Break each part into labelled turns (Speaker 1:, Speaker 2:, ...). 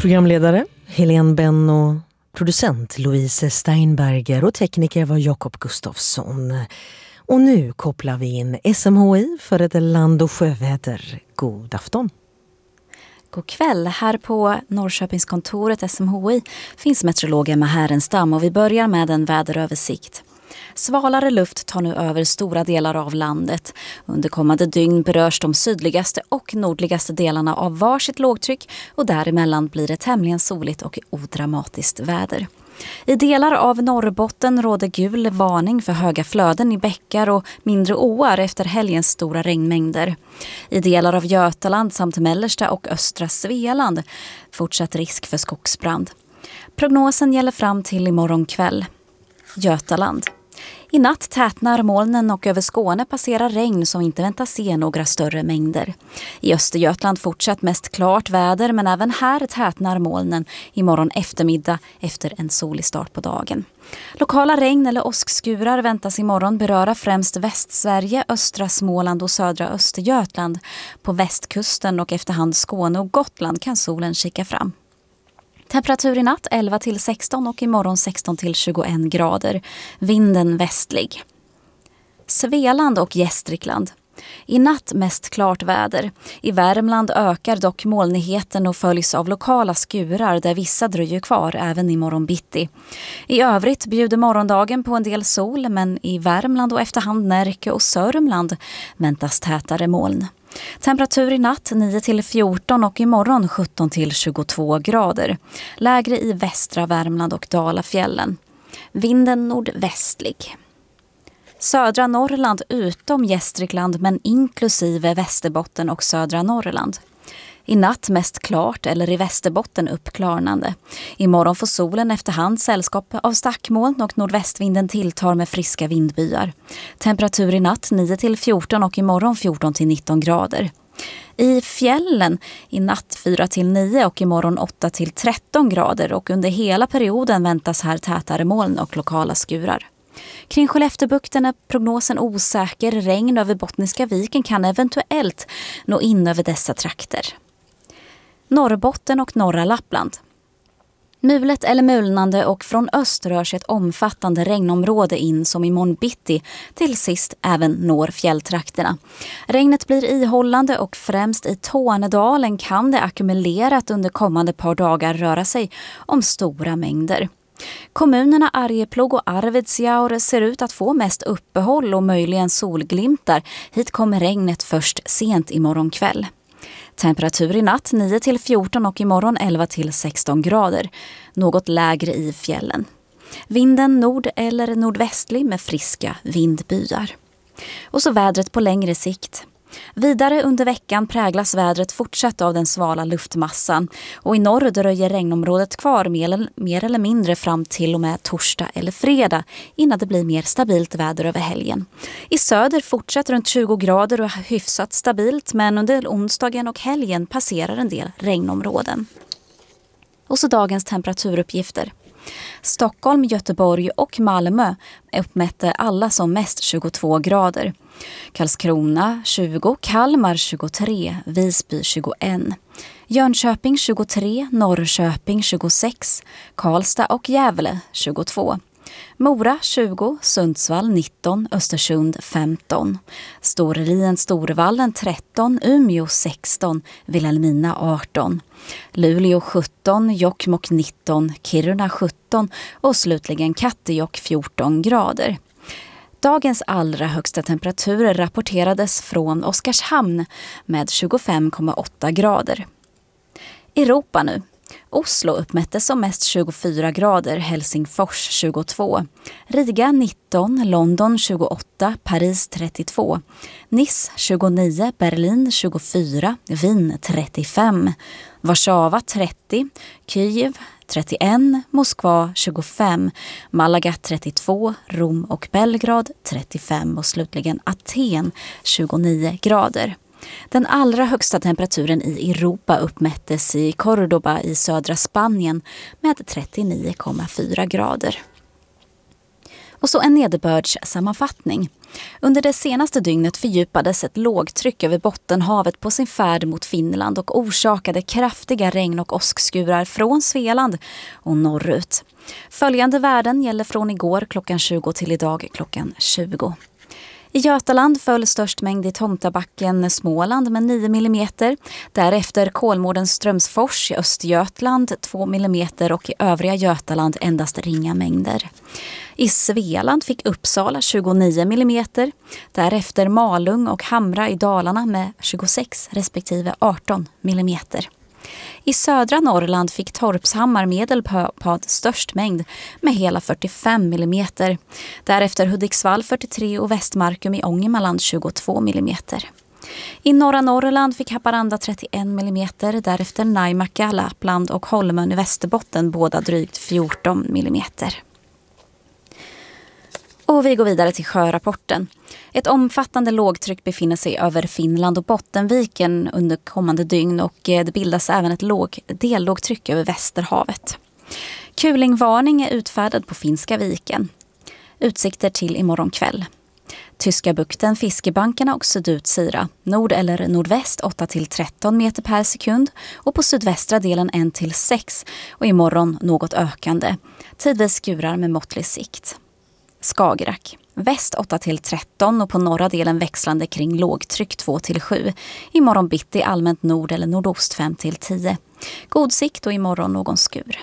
Speaker 1: Programledare Helene Benno, producent Louise Steinberger och tekniker var Jakob Gustafsson. Och nu kopplar vi in SMHI för ett land- och sjöväder. God afton!
Speaker 2: God kväll. Här på Norrköpingskontoret SMHI finns meteorolog Emma Härenstam och vi börjar med en väderöversikt. Svalare luft tar nu över stora delar av landet. Under kommande dygn berörs de sydligaste och nordligaste delarna av varsitt lågtryck och däremellan blir det tämligen soligt och odramatiskt väder. I delar av Norrbotten råder gul varning för höga flöden i bäckar och mindre åar efter helgens stora regnmängder. I delar av Götaland samt mellersta och östra Svealand fortsatt risk för skogsbrand. Prognosen gäller fram till imorgon kväll. Götaland. I natt tätnar molnen och över Skåne passerar regn som inte väntas se några större mängder. I Östergötland fortsatt mest klart väder men även här tätnar molnen imorgon eftermiddag efter en solig start på dagen. Lokala regn eller åskskurar väntas imorgon beröra främst Västsverige, östra Småland och södra Östergötland. På västkusten och efterhand Skåne och Gotland kan solen kika fram. Temperatur i natt 11-16 och imorgon 16-21 grader. Vinden västlig. Svealand och Gästrikland. I natt mest klart väder. I Värmland ökar dock molnigheten och följs av lokala skurar där vissa dröjer kvar även imorgon bitti. I övrigt bjuder morgondagen på en del sol men i Värmland och efterhand Närke och Sörmland väntas tätare moln. Temperatur i natt 9-14 och imorgon 17-22 grader. Lägre i västra Värmland och Dalafjällen. Vinden nordvästlig. Södra Norrland utom Gästrikland men inklusive Västerbotten och södra Norrland. I natt mest klart eller i Västerbotten uppklarnande. Imorgon får solen efterhand sällskap av stackmoln och nordvästvinden tilltar med friska vindbyar. Temperatur i natt 9-14 och imorgon 14-19 grader. I fjällen i natt 4-9 och imorgon 8-13 grader och under hela perioden väntas här tätare moln och lokala skurar. Kring Skellefteåbukten är prognosen osäker. Regn över Bottniska viken kan eventuellt nå in över dessa trakter. Norrbotten och norra Lappland. Mulet eller mulnande och från öst rör sig ett omfattande regnområde in som imorgon bitti till sist även når fjälltrakterna. Regnet blir ihållande och främst i Tornedalen kan det ackumulerat under kommande par dagar röra sig om stora mängder. Kommunerna Arjeplog och Arvidsjaur ser ut att få mest uppehåll och möjligen solglimtar. Hit kommer regnet först sent imorgon kväll. Temperatur i natt 9-14 och imorgon 11-16 grader. Något lägre i fjällen. Vinden nord- eller nordvästlig med friska vindbyar. Och så vädret på längre sikt. Vidare under veckan präglas vädret fortsatt av den svala luftmassan och i norr dröjer regnområdet kvar mer eller mindre fram till och med torsdag eller fredag innan det blir mer stabilt väder över helgen. I söder fortsätter runt 20 grader och hyfsat stabilt men under onsdagen och helgen passerar en del regnområden. Och så dagens temperaturuppgifter. Stockholm, Göteborg och Malmö uppmätte alla som mest 22 grader. Karlskrona 20, Kalmar 23, Visby 21. Jönköping 23, Norrköping 26, Karlstad och Gävle 22. Mora 20, Sundsvall 19, Östersund 15. Storlien Storvallen 13, Umeå 16, Vilhelmina 18. Luleå 17, Jokkmokk 19, Kiruna 17 och slutligen Kattejock 14 grader. Dagens allra högsta temperaturer rapporterades från Oskarshamn med 25,8 grader. Europa nu. Oslo uppmättes som mest 24 grader, Helsingfors 22, Riga 19, London 28, Paris 32, Nice 29, Berlin 24, Wien 35, Warszawa 30, Kyiv 31, Moskva 25, Malaga 32, Rom och Belgrad 35 och slutligen Aten 29 grader. Den allra högsta temperaturen i Europa uppmättes i Córdoba i södra Spanien med 39,4 grader. Och så en nederbördssammanfattning. Under det senaste dygnet fördjupades ett lågtryck över Bottenhavet på sin färd mot Finland och orsakade kraftiga regn- och åskskurar från Svealand och norrut. Följande värden gäller från igår klockan 20 till idag klockan 20. I Götaland föll störst mängd i Tomtabacken, Småland med 9 mm. Därefter Kolmårdens Strömsfors i Östergötland 2 mm och i övriga Götaland endast ringa mängder. I Svealand fick Uppsala 29 mm. Därefter Malung och Hamra i Dalarna med 26 respektive 18 mm. I södra Norrland fick Torpshammar medelpad störst mängd med hela 45 mm. Därefter Hudiksvall 43 och Västmarkum i Ångermanland 22 mm. I norra Norrland fick Haparanda 31 mm. Därefter Naimakka, Lappland och Holmön i Västerbotten båda drygt 14 mm. Och vi går vidare till sjörapporten. Ett omfattande lågtryck befinner sig över Finland och Bottenviken under kommande dygn och det bildas även ett dellågtryck över Västerhavet. Kulingvarning är utfärdad på Finska viken. Utsikter till imorgon kväll. Tyska bukten, Fiskebankarna och Sydutsira. Nord eller nordväst 8-13 meter per sekund och på sydvästra delen 1-6 och imorgon något ökande. Tidvis skurar med måttlig sikt. Skagerrak. Väst 8-13 och på norra delen växlande kring lågtryck 2-7. Imorgon bitti allmänt nord eller nordost 5-10. God sikt och imorgon någon skur.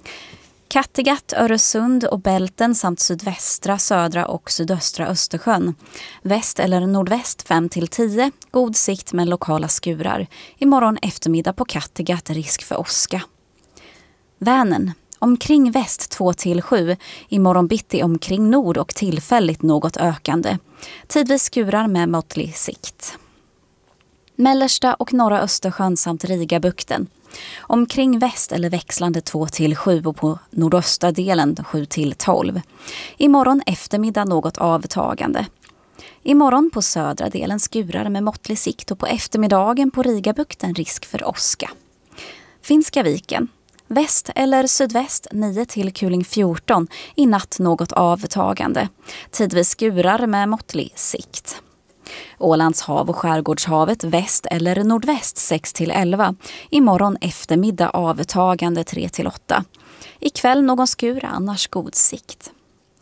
Speaker 2: Kattegatt, Öresund och Bälten samt sydvästra, södra och sydöstra Östersjön. Väst eller nordväst 5-10. God sikt med lokala skurar. Imorgon eftermiddag på Kattegatt risk för åska. Vänern. Omkring väst 2-7, imorgon bitti omkring nord och tillfälligt något ökande. Tidvis skurar med måttlig sikt. Mellersta och norra Östersjön samt Rigabukten. Omkring väst eller växlande 2-7 och på nordöstra delen 7-12. Imorgon eftermiddag något avtagande. Imorgon på södra delen skurar med måttlig sikt och på eftermiddagen på Rigabukten risk för åska. Finska viken. Väst eller sydväst 9-14, i natt något avtagande. Tidvis skurar med måttlig sikt. Ålands hav och skärgårdshavet väst eller nordväst 6-11. Imorgon eftermiddag avtagande 3-8. Ikväll någon skur, annars god sikt.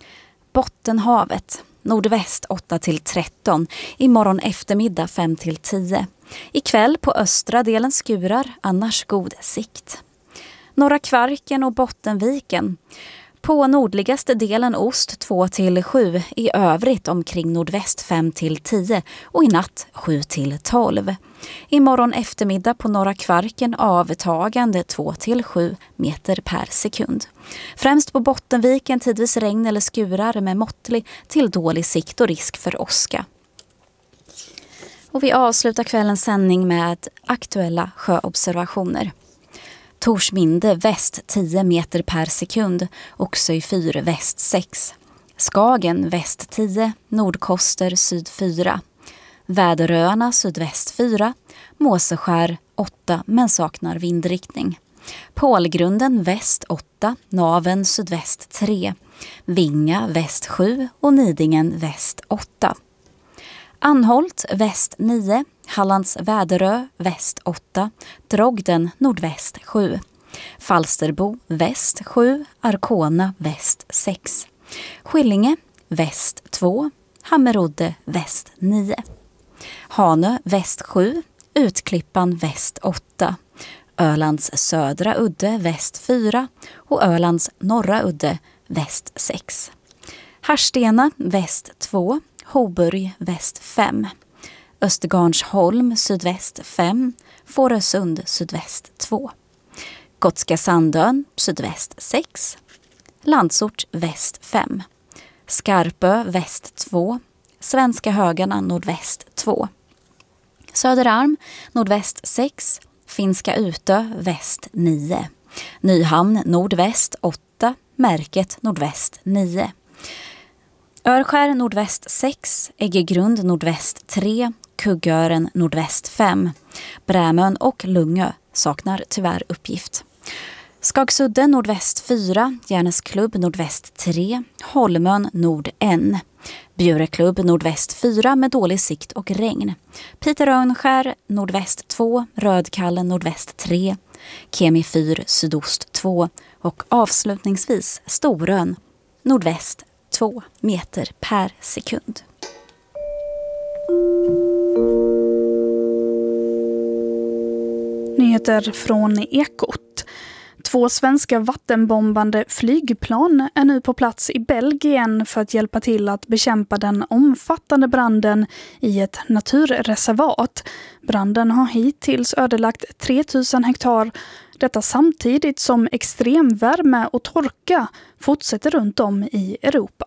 Speaker 2: Bottenhavet. Nordväst 8-13. Imorgon eftermiddag 5-10. Ikväll på östra delen skurar, annars god sikt. Norra Kvarken och Bottenviken. På nordligaste delen ost 2-7, i övrigt omkring nordväst 5-10 och i natt 7-12. Imorgon eftermiddag på Norra Kvarken avtagande 2-7 meter per sekund. Främst på Bottenviken tidvis regn eller skurar med måttlig till dålig sikt och risk för åska. Och vi avslutar kvällens sändning med aktuella sjöobservationer. Torsminde väst 10 meter per sekund, Oxöjfyr väst 6. Skagen väst 10, Nordkoster syd 4. Väderöarna sydväst 4, Måseskär 8 men saknar vindriktning. Pålgrunden väst 8, Naven sydväst 3. Vinga väst 7 och Nidingen väst 8. Anholt väst 9, Hallands Väderö väst 8, Drogden nordväst 7. Falsterbo väst 7, Arkona väst 6. Skillinge väst 2, Hammerodde väst 9. Hanö väst 7, Utklippan väst 8. Ölands södra udde väst 4 och Ölands norra udde väst 6. Harstena väst 2, Hoburg väst 5. Östergarnsholm sydväst 5, Fårösund sydväst 2. Gotska Sandön sydväst 6. Landsort väst 5. Skarpö väst 2. Svenska Högarna nordväst 2. Söderarm nordväst 6. Finska Utö väst 9. Nyhamn nordväst 8. Märket nordväst 9. Örskär nordväst 6. Äggegrund nordväst 3. Kuggören nordväst 5. Brämön och Lungö saknar tyvärr uppgift. Skagsudden nordväst 4, Järnäsklubb nordväst 3, Holmön nord 1. Bjureklubb nordväst 4 med dålig sikt och regn. Peter Örnskär nordväst 2, Rödkallen nordväst 3, Kemi 4 sydost 2 och avslutningsvis Storön nordväst 2 meter per sekund.
Speaker 3: Nyheter från Ekot. 2 svenska vattenbombande flygplan är nu på plats i Belgien för att hjälpa till att bekämpa den omfattande branden i ett naturreservat. Branden har hittills ödelagt 3000 hektar. Detta samtidigt som extremvärme och torka fortsätter runt om i Europa.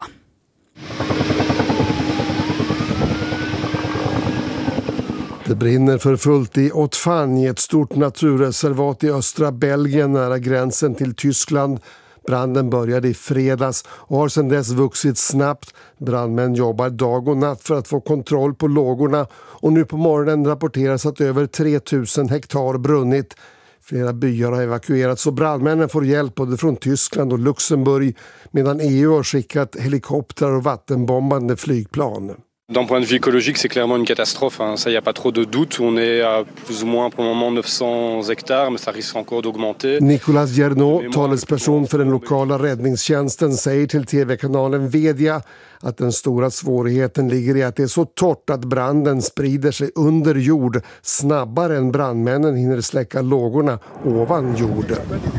Speaker 4: Det brinner för fullt i Haute-Fagne, ett stort naturreservat i östra Belgien nära gränsen till Tyskland. Branden började i fredags och har sedan dess vuxit snabbt. Brandmän jobbar dag och natt för att få kontroll på lågorna och nu på morgonen rapporteras att över 3000 hektar brunnit. Flera byar har evakuerats och brandmännen får hjälp både från Tyskland och Luxemburg medan EU har skickat helikoptrar och vattenbombande flygplan.
Speaker 5: D'un point de vue écologique, c'est clairement une catastrophe. Ça, il n'y a pas trop de doute. On est à plus ou moins pour le moment 900 hectares, mais ça risque encore d'augmenter.
Speaker 4: Nicolas Gernot, talesperson för den lokala räddningstjänsten, säger till tv-kanalen Vedia att den stora svårigheten ligger i att det är så torrt att branden sprider sig under jord snabbare än brandmännen hinner släcka lågorna ovan jord.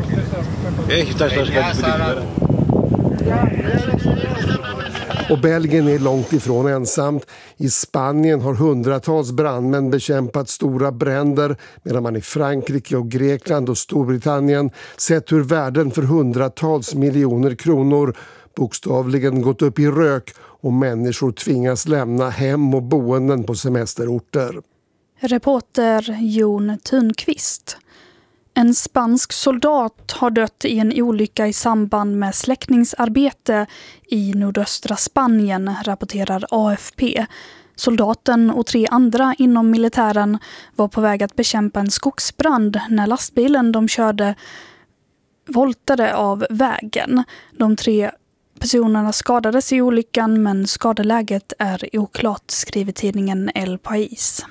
Speaker 4: Och Belgien är långt ifrån ensamt. I Spanien har hundratals brandmän bekämpat stora bränder medan man i Frankrike och Grekland och Storbritannien sett hur värden för hundratals miljoner kronor bokstavligen gått upp i rök och människor tvingas lämna hem och boenden på semesterorter.
Speaker 3: Reporter Jon Thunqvist. En spansk soldat har dött i en olycka i samband med släckningsarbete i nordöstra Spanien, rapporterar AFP. Soldaten och 3 andra inom militären var på väg att bekämpa en skogsbrand när lastbilen de körde voltade av vägen. De 3 personerna skadades i olyckan men skadeläget är oklart, skriver tidningen El País.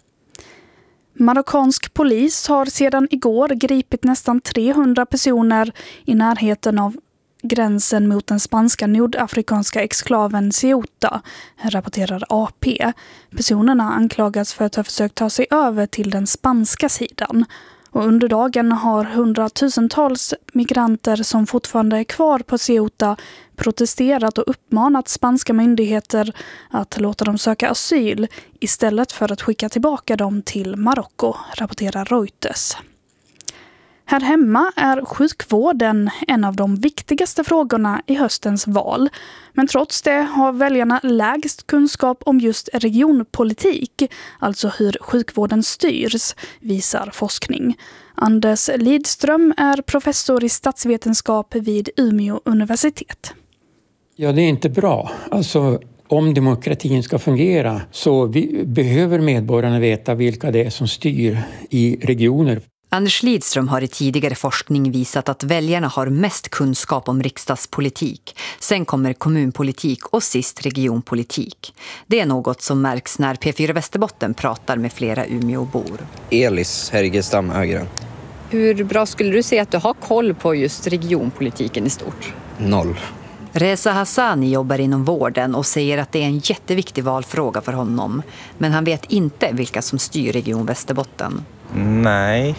Speaker 3: Marockansk polis har sedan igår gripit nästan 300 personer i närheten av gränsen mot den spanska nordafrikanska exklaven Ceuta, rapporterar AP. Personerna anklagas för att ha försökt ta sig över till den spanska sidan. Och under dagen har hundratusentals migranter som fortfarande är kvar på Ceuta protesterat och uppmanat spanska myndigheter att låta dem söka asyl istället för att skicka tillbaka dem till Marocko, rapporterar Reuters. Här hemma är sjukvården en av de viktigaste frågorna i höstens val. Men trots det har väljarna lägst kunskap om just regionpolitik, alltså hur sjukvården styrs, visar forskning. Anders Lidström är professor i statsvetenskap vid Umeå universitet.
Speaker 6: Ja, det är inte bra. Alltså, om demokratin ska fungera så behöver medborgarna veta vilka det är som styr i regioner.
Speaker 7: Anders Lidström har i tidigare forskning visat att väljarna har mest kunskap om riksdagspolitik. Sen kommer kommunpolitik och sist regionpolitik. Det är något som märks när P4 Västerbotten pratar med flera Umeåbor.
Speaker 8: Elis Hergestam Ögren.
Speaker 9: Hur bra skulle du säga att du har koll på just regionpolitiken i stort?
Speaker 8: 0.
Speaker 7: Reza Hassani jobbar inom vården och säger att det är en jätteviktig valfråga för honom. Men han vet inte vilka som styr Region Västerbotten.
Speaker 8: Nej.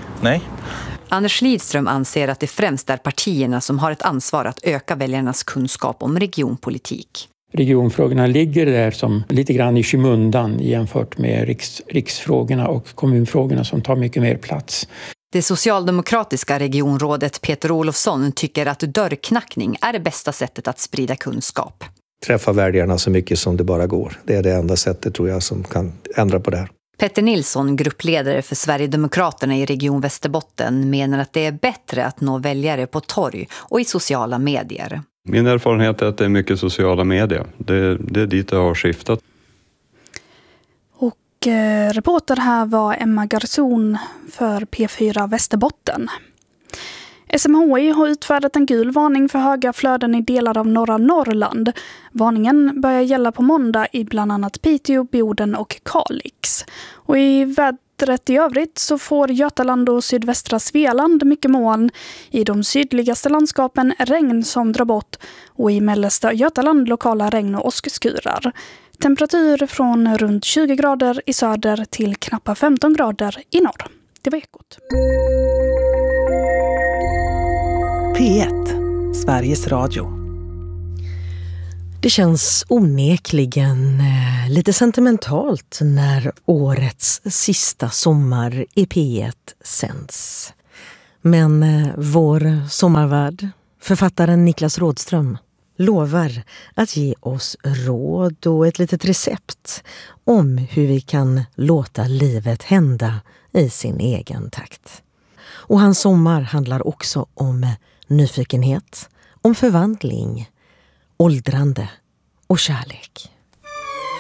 Speaker 7: Anders Lidström anser att det främst är partierna som har ett ansvar att öka väljarnas kunskap om regionpolitik.
Speaker 6: Regionfrågorna ligger där som lite grann i skymundan jämfört med riksfrågorna och kommunfrågorna som tar mycket mer plats.
Speaker 7: Det socialdemokratiska regionrådet Peter Olofsson tycker att dörrknackning är det bästa sättet att sprida kunskap.
Speaker 10: Träffa väljarna så mycket som det bara går. Det är det enda sättet, tror jag, som kan ändra på det här.
Speaker 7: Petter Nilsson, gruppledare för Sverigedemokraterna i Region Västerbotten, menar att det är bättre att nå väljare på torg och i sociala medier.
Speaker 11: Min erfarenhet är att det är mycket sociala medier. Det är dit det har skiftat.
Speaker 3: Och reporter här var Emma Garson för P4 Västerbotten. SMHI har utfärdat en gul varning för höga flöden i delar av norra Norrland. Varningen börjar gälla på måndag i bland annat Piteå, Boden och Kalix. Och i vädret i övrigt så får Götaland och sydvästra Svealand mycket moln. I de sydligaste landskapen regn som drar bort och i mellersta Götaland lokala regn- och åskskurar. Temperatur från runt 20 grader i söder till knappa 15 grader i norr. Det var Ekot.
Speaker 12: P1, Sveriges Radio.
Speaker 1: Det känns onekligen lite sentimentalt när årets sista sommar i P1 sänds. Men vår sommarvärd, författaren Niklas Rådström, lovar att ge oss råd och ett litet recept om hur vi kan låta livet hända i sin egen takt. Och hans sommar handlar också om nyfikenhet, om förvandling, åldrande och kärlek.